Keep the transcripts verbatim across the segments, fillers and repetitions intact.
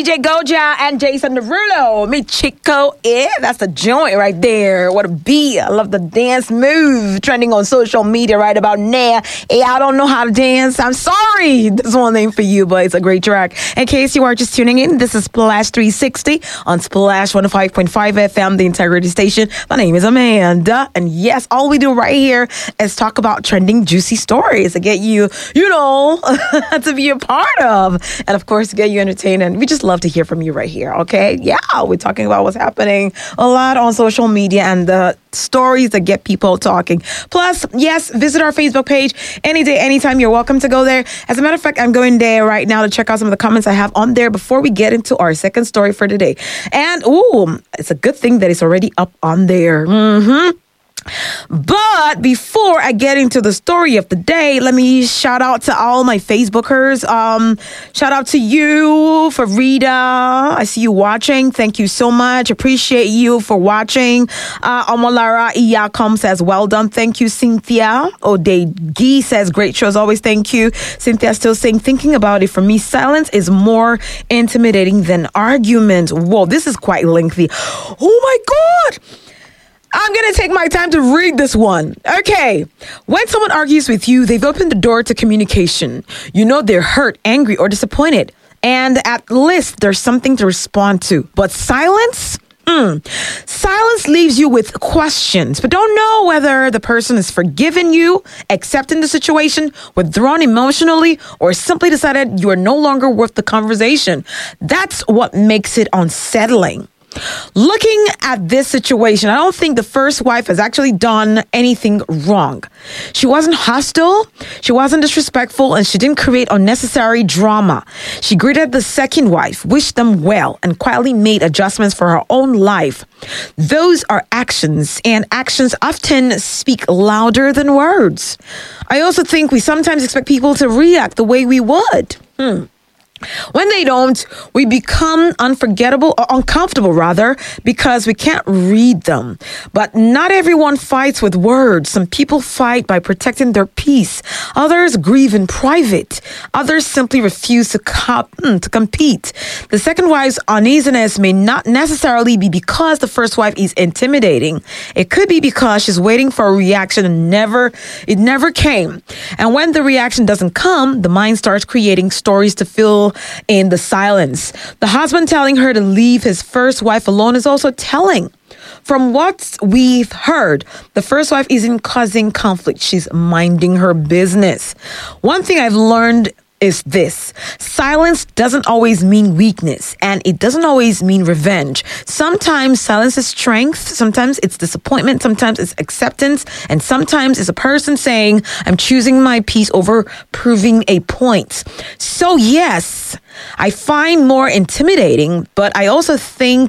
J Goja and Jason Derulo. Me Chico, yeah, that's the joint right there. What a beat. I love the dance move trending on social media right about now. Hey, I don't know how to dance. I'm sorry. This one ain't for you, but it's a great track. In case you are just tuning in, this is Splash three sixty on Splash one oh five point five F M, the Integrity Station. My name is Amanda. And yes, all we do right here is talk about trending juicy stories to get you, you know, to be a part of. And of course, to get you entertained. And we just love to hear from you right here, okay? Yeah, we're talking about what's happening a lot on social media and the stories that get people talking. Plus, yes, visit our Facebook page any day, anytime. You're welcome to go there. As a matter of fact, I'm going there right now to check out some of the comments I have on there before we get into our second story for today. And, ooh, it's a good thing that it's already up on there. Mm-hmm. But before I get into the story of the day, let me shout out to all my Facebookers. Um, shout out to you, Farida. I see you watching. Thank you so much. Appreciate you for watching. Uh, Omolara Iyakom says, well done. Thank you, Cynthia. Odegi says, great show as always. Thank you. Cynthia still saying, thinking about it, for me, silence is more intimidating than argument. Whoa, this is quite lengthy. Oh my God. I'm going to take my time to read this one. Okay. When someone argues with you, they've opened the door to communication. You know they're hurt, angry, or disappointed. And at least there's something to respond to. But silence? Mm. Silence leaves you with questions, but don't know whether the person has forgiven you, accepting the situation, withdrawn emotionally, or simply decided you are no longer worth the conversation. That's what makes it unsettling. Looking at this situation, I don't think the first wife has actually done anything wrong. She wasn't hostile, she wasn't disrespectful, and she didn't create unnecessary drama. She greeted the second wife, wished them well, and quietly made adjustments for her own life. Those are actions, and actions often speak louder than words. I also think we sometimes expect people to react the way we would. Hmm. When they don't, we become unforgettable, or uncomfortable rather, because we can't read them. But not everyone fights with words. Some people fight by protecting their peace. Others grieve in private. Others simply refuse to, cop, mm, to compete. The second wife's uneasiness may not necessarily be because the first wife is intimidating. It could be because she's waiting for a reaction and never, it never came. And when the reaction doesn't come, the mind starts creating stories to fill in the silence. The husband telling her to leave his first wife alone is also telling. From what we've heard, the first wife isn't causing conflict. She's minding her business. One thing I've learned is this: silence doesn't always mean weakness, and it doesn't always mean revenge. Sometimes silence is strength, sometimes it's disappointment, sometimes it's acceptance, and sometimes it's a person saying, I'm choosing my peace over proving a point. So yes, I find more intimidating, but I also think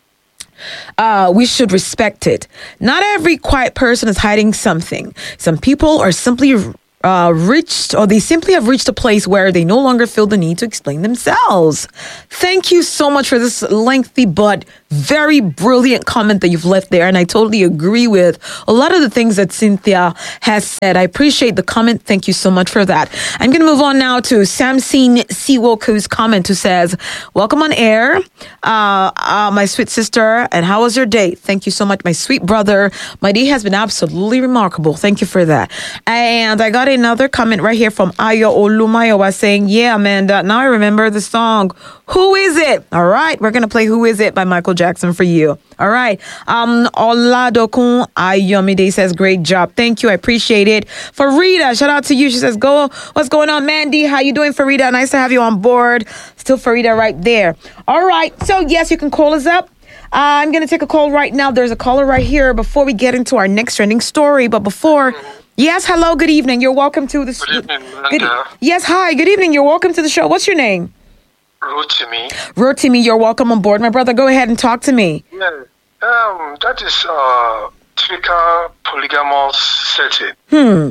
Uh, we should respect it. Not every quiet person is hiding something. Some people are simply uh, reached, or they simply have reached a place where they no longer feel the need to explain themselves. Thank you so much for this lengthy but very brilliant comment that you've left there. And I totally agree with a lot of the things that Cynthia has said. I appreciate the comment. Thank you so much for that. I'm going to move on now to Samson Siwoku's comment, who says, welcome on air, uh, uh, my sweet sister. And how was your day? Thank you so much, my sweet brother. My day has been absolutely remarkable. Thank you for that. And I got another comment right here from Ayo Olumayowa saying, yeah, Amanda, now I remember the song. Who Is It? All right, we're going to play Who Is It by Michael Jackson for you. All right. Um, Oladokun Ayomide says, great job. Thank you. I appreciate it. Farida, shout out to you. She says, go. What's going on, Mandy? How you doing, Farida? Nice to have you on board. Still Farida right there. All right. So, yes, you can call us up. Uh, I'm going to take a call right now. There's a caller right here before we get into our next trending story. But before... Yes, hello, good evening. You're welcome to the... Good evening, good, Yes, hi, good evening. You're welcome to the show. What's your name? Rotimi. Rotimi, you're welcome on board. My brother, go ahead and talk to me. Yeah, um, that is uh, typical polygamous setting. Hmm.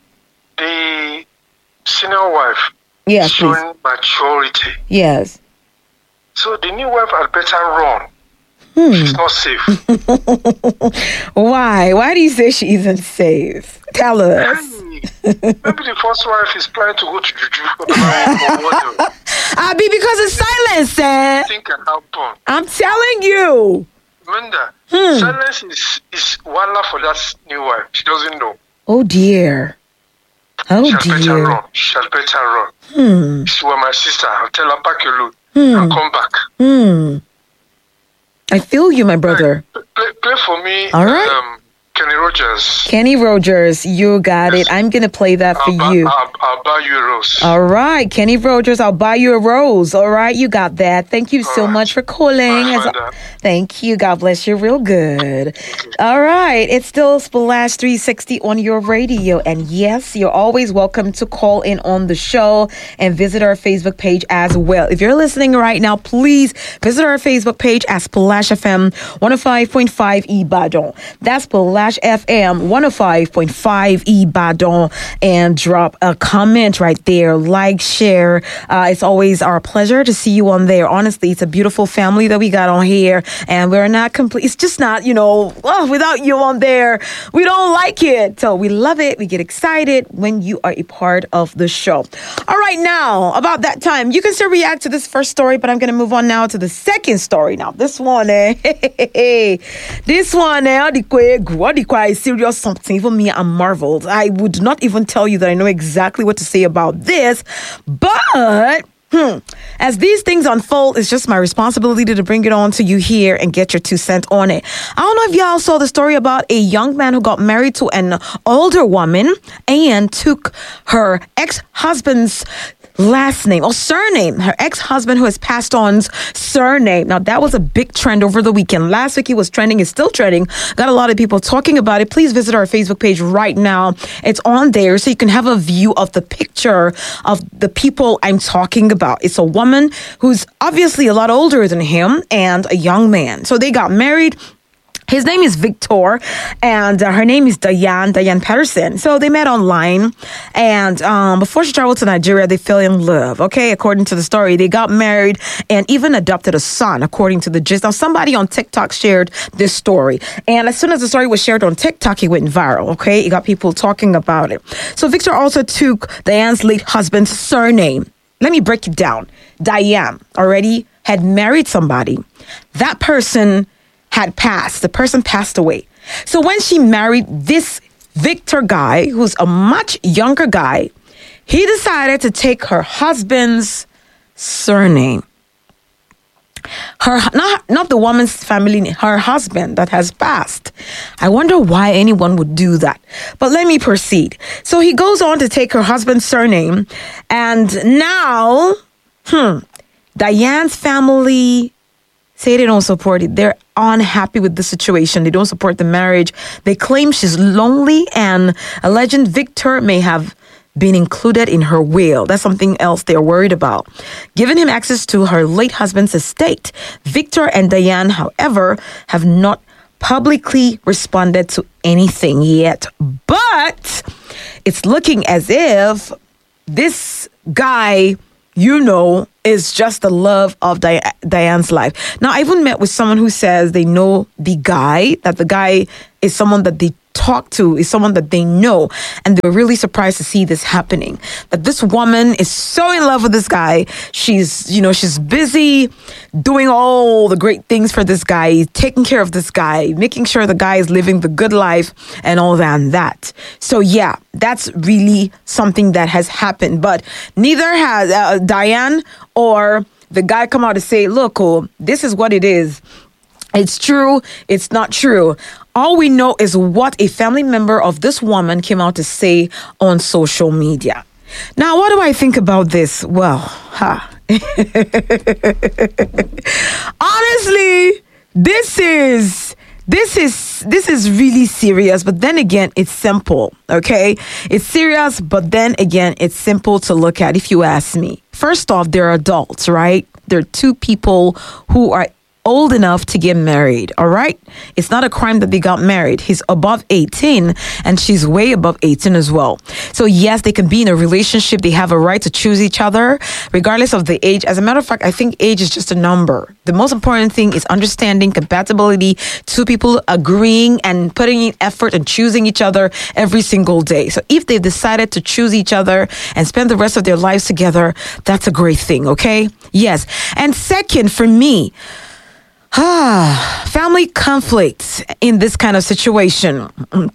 The senior wife yes, showing please. maturity. Yes. So the new wife had better run. Hmm. She's not safe. Why? Why do you say she isn't safe? Tell us. Maybe the first wife is planning to go to Juju. I be because it's silence, eh? anything can happen. I'm telling you. Minda, Hmm. silence is is wala for that new wife. She doesn't know. Oh dear. Oh She'll better dear. run. She'll better run. Hmm. She's with my sister. I'll tell her pack your load Hmm. and come back. Hmm. I feel you, my brother. Play, play, play for me. All right. Um, Kenny Rogers. Kenny Rogers, you got Yes. it. I'm going to play that for I'll, buy, you. I'll, I'll buy you a rose. All right, Kenny Rogers, I'll buy you a rose. All right, you got that. Thank you so All right. much for calling. All right, As- Amanda. Thank you. God bless you real good. All right, it's still Splash three sixty on your radio. And yes, you're always welcome to call in on the show and visit our Facebook page as well. If you're listening right now, please visit our Facebook page at Splash F M one oh five point five Ibadan. That's Splash F M one oh five point five Ibadan, and drop a comment right there. Like, share. Uh, it's always our pleasure to see you on there. Honestly, it's a beautiful family that we got on here, and we're not complete. It's just not, you know, oh, without you on there, we don't like it. So we love it. We get excited when you are a part of the show. All right, now about that time, you can still react to this first story, but I'm going to move on now to the second story. Now, this one, eh, this one, eh, the quite the quite serious something. Even me, I'm marveled. I would not even tell you that I know exactly what to say about this, but Hmm. As these things unfold, it's just my responsibility to bring it on to you here and get your two cents on it. I don't know if y'all saw the story about a young man who got married to an older woman and took her ex-husband's last name or surname, her ex-husband who has passed on's surname. Now, that was a big trend over the weekend. Last week it was trending. It's still trending. Got a lot of people talking about it. Please visit our Facebook page right now. It's on there so you can have a view of the picture of the people I'm talking about. It's a woman who's obviously a lot older than him and a young man. So they got married. His name is Victor, and uh, her name is Diane, Diane Patterson. So they met online, and um, before she traveled to Nigeria, they fell in love, okay? According to the story, they got married and even adopted a son, according to the gist. Now, somebody on TikTok shared this story, and as soon as the story was shared on TikTok, it went viral, okay? It got people talking about it. So Victor also took Diane's late husband's surname. Let me break it down. Diane already had married somebody. That person had passed. The person passed away. So when she married this Victor guy, who's a much younger guy, he decided to take her husband's surname. Her not not the woman's family, her husband that has passed. I wonder why anyone would do that. But let me proceed. So he goes on to take her husband's surname, and now, hmm, Diane's family say they don't support it. They're unhappy with the situation. They don't support the marriage. They claim she's lonely, and a legend Victor may have been included in her will. That's something else they're worried about. Giving him access to her late husband's estate. Victor and Diane, however, have not publicly responded to anything yet. But it's looking as if this guy, you know, is just the love of Di- Diane's life. Now, I even met with someone who says they know the guy, that the guy is someone that they talk to, is someone that they know. And they were really surprised to see this happening. That this woman is so in love with this guy. She's, you know, she's busy doing all the great things for this guy, taking care of this guy, making sure the guy is living the good life and all that and that. So yeah, that's really something that has happened. But neither has uh, Diane or the guy come out to say, look, oh, this is what it is. It's true. It's not true. All we know is what a family member of this woman came out to say on social media. Now, what do I think about this? Well, ha. Honestly, this is this is this is really serious, but then again, it's simple, okay? It's serious, but then again, it's simple to look at if you ask me. First off, they're adults, right? They're two people who are old enough to get married, all right? It's not a crime that they got married. He's above eighteen and she's way above eighteen as well. So yes, they can be in a relationship. They have a right to choose each other regardless of the age. As a matter of fact, I think age is just a number. The most important thing is understanding, compatibility, two people agreeing and putting in effort and choosing each other every single day. So if they've decided to choose each other and spend the rest of their lives together, that's a great thing, okay? Yes. And second, for me, ah, family conflicts in this kind of situation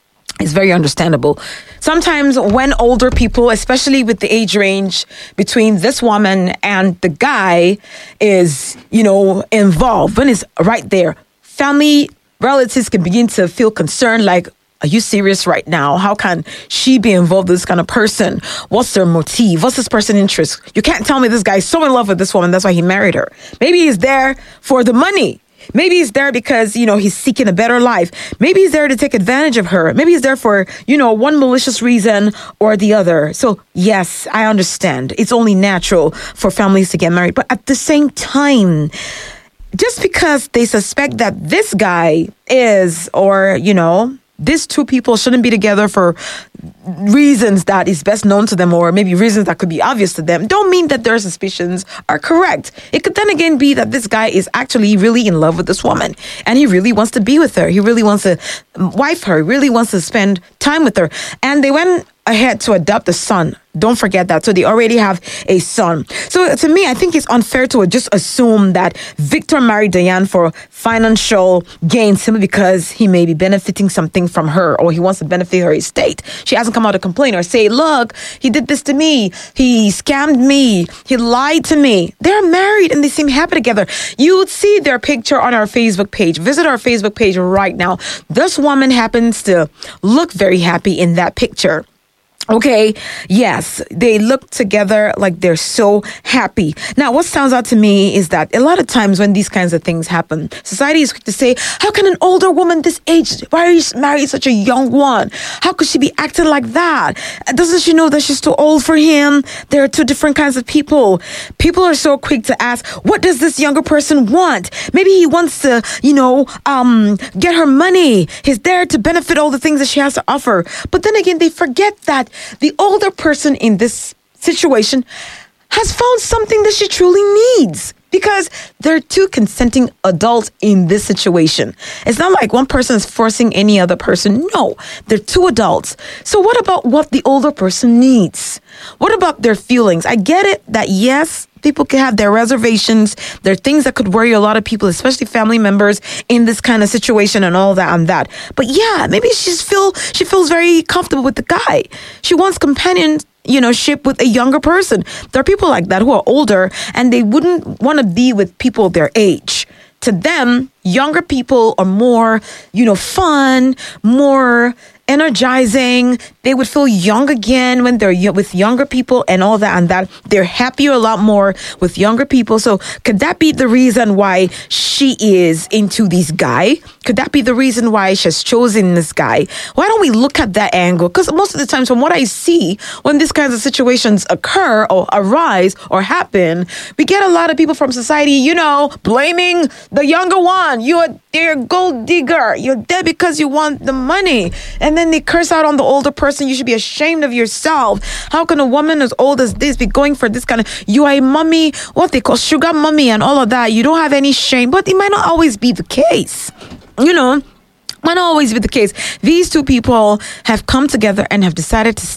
is very understandable. Sometimes when older people, especially with the age range between this woman and the guy is, you know, involved, when it's right there, family relatives can begin to feel concerned, like, are you serious right now? How can she be involved with this kind of person? What's their motive? What's this person's interest? You can't tell me this guy's so in love with this woman, that's why he married her. Maybe he's there for the money. Maybe he's there because, you know, he's seeking a better life. Maybe he's there to take advantage of her. Maybe he's there for, you know, one malicious reason or the other. So, yes, I understand. It's only natural for families to get married. But at the same time, just because they suspect that this guy is, or, you know, these two people shouldn't be together for reasons that is best known to them, or maybe reasons that could be obvious to them, don't mean that their suspicions are correct. It could then again be that this guy is actually really in love with this woman and he really wants to be with her. He really wants to wife her, really wants to spend time with her. And they went ahead to adopt a son. Don't forget that. So they already have a son. So to me, I think it's unfair to just assume that Victor married Diane for financial gain simply because he may be benefiting something from her, or he wants to benefit her estate. She hasn't come out to complain or say, look, he did this to me. He scammed me. He lied to me. They're married and they seem happy together. You would see their picture on our Facebook page. Visit our Facebook page right now. This woman happens to look very happy in that picture. Okay, yes, they look together like they're so happy. Now, what sounds out to me is that a lot of times when these kinds of things happen, society is quick to say, how can an older woman this age, why are you marrying such a young one? How could she be acting like that? Doesn't she know that she's too old for him? There are two different kinds of people. People are so quick to ask, what does this younger person want? Maybe he wants to, you know, um, get her money. He's there to benefit all the things that she has to offer. But then again, they forget that the older person in this situation has found something that she truly needs, because they're two consenting adults in this situation. It's not like one person is forcing any other person. No, they're two adults. So what about what the older person needs? What about their feelings? I get it that yes, people can have their reservations. There are things that could worry a lot of people, especially family members in this kind of situation and all that and that. But yeah, maybe she's feel she feels very comfortable with the guy. She wants companion, you know, ship with a younger person. There are people like that who are older and they wouldn't want to be with people their age. To them, younger people are more, you know, fun, more energizing. They would feel young again when they're y- with younger people and all that and that. They're happier a lot more with younger people. So could that be the reason why she is into this guy? Could that be the reason why she's chosen this guy? Why don't we look at that angle? Because most of the times from what I see, when these kinds of situations occur or arise or happen, we get a lot of people from society, you know, blaming the younger one. You're a gold digger. You're there because you want the money. And then they curse out on the older person. You should be ashamed of yourself. How can a woman as old as this be going for this kind of, you are a mommy, what they call sugar mommy and all of that. You don't have any shame. But it might not always be the case. You know, might not always be the case. These two people have come together and have decided to